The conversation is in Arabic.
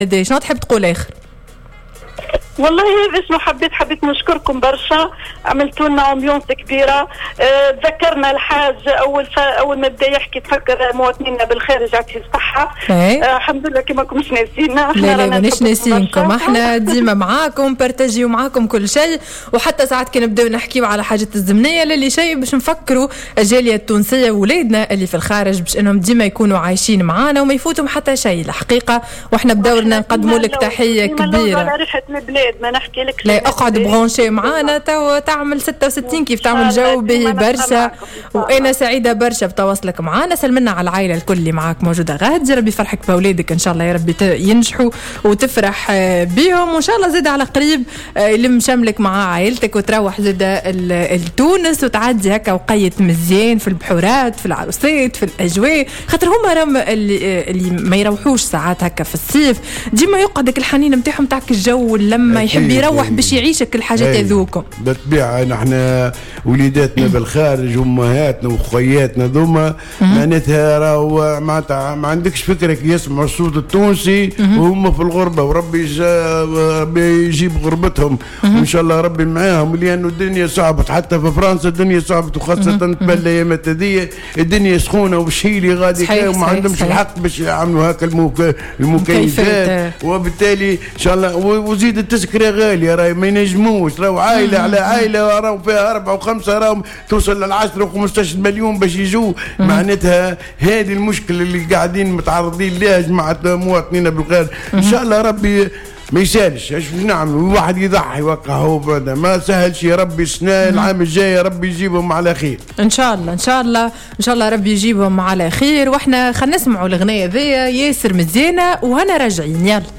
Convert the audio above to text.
شنو تحب تقول اخر؟ والله هذا اسمه حبيت نشكركم برشا. عملتوا لنا امبيونس كبيره. تذكرنا الحاج اول ما بدا يحكي تفكر مواطنينا بالخارج يعطيه الصحه. الحمد لله كما كنتش ناسينا. لا مانيش ناسينكم، احنا ديما معاكم، بارتاجيو معاكم كل شيء، وحتى ساعات كي نبداو نحكيو على حاجات الزمنيه للي شيء باش نفكروا الجاليه التونسيه وولادنا اللي في الخارج باش انهم ديما يكونوا عايشين معانا وما يفوتهم حتى شيء الحقيقه. واحنا بدورنا نقدموا لك تحيه كبيره. ما نحكي لك لا اقعد برونشي معانا تو تعمل 66 كيف تعمل جو به برشا، وانا سعيده برشا بتواصلك معانا. سلمنا على العائله الكل اللي معاك موجوده غادي، ربي يفرحك باولادك ان شاء الله، يا ربي ينجحوا وتفرح بيهم، وان شاء الله زيد على قريب يلم شملك مع عائلتك وتروح زيد لتونس وتعدي هكا وقيت مزيان في البحورات في العروسات في الاجواء، خاطر هما راهم اللي ما يروحوش ساعات هكا في الصيف ديما يقعدك الحنين نتاعهم تاعك الجو لما يحب يروح باش يعيشك الحاجات هذوكم. بالطبيعه نحن وليداتنا بالخارج وامهاتنا وخياتنا ذوما معناتها راهو معناتها ما عندكش فكره كي يسمعوا الصوت التونسي وهم في الغربه، وربي يجيب غربتهم وان شاء الله ربي معاهم، لانه الدنيا صعبت حتى في فرنسا الدنيا صعبت، وخاصه تبان الايامات هذه الدنيا سخونه وبشيلي غادي وما عندهمش الحق باش يعملوا هكا المكيفات، وبالتالي ان شاء الله وزيد التذكره غاليه راهي ما ينجموش، راهو عائله على عائله راهو فيها 4 و5 راهو توصل ل 10 و15 مليون باش يجوا. معناتها هذه المشكله اللي قاعدين متعرضين لها جماعه مواطنين بالخارج. ان شاء الله ربي ما يسالش ايش نعمل، واحد يضحي وقع هو بعدا ما سهلش. يا ربي السنه العام الجاي يا ربي يجيبهم على خير ان شاء الله. ان شاء الله ان شاء الله ربي يجيبهم على خير. واحنا خلينا نسمعوا الاغنيه ذي ياسر مزيانه وهنا راجعين. يلا